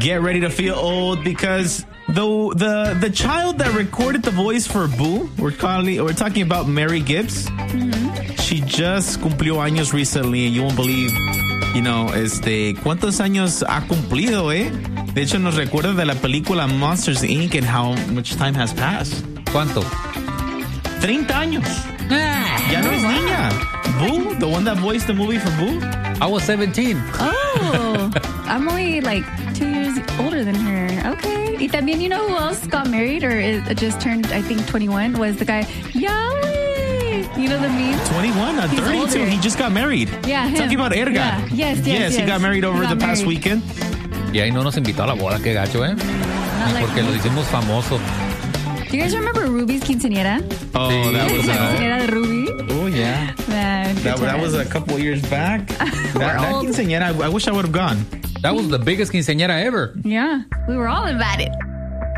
get ready to feel old because the child that recorded the voice for Boo, we're talking about Mary Gibbs. Mm-hmm. She just cumplió años recently, and you won't believe, cuántos años ha cumplido, eh? De hecho, nos recuerda de la película Monsters, Inc. and how much time has passed. ¿Cuánto? 30 años. Ya no es niña. Boo, the one that voiced the movie for Boo. I was 17. Oh, I'm only like 2 years older than her. Okay. Y también, you know who else got married or just turned, I think, 21 was the guy, Yali. You know the meme? 21, not 32. Older. He just got married. Yeah, him. Talking about Edgar. Yeah. Yes. He got married over the past weekend. Y ahí no nos invitó a la boda, qué gacho, ¿eh? Ni porque lo hicimos famoso. Do you guys remember Ruby's quinceañera? Oh, that was la quinceañera de Ruby. Oh, yeah. That was a couple years back. that quinceañera, I wish I would have gone. That was the biggest quinceañera ever. Yeah, we were all invited.